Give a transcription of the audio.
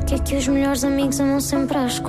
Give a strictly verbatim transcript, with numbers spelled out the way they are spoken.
Que é que os melhores amigos amam sempre às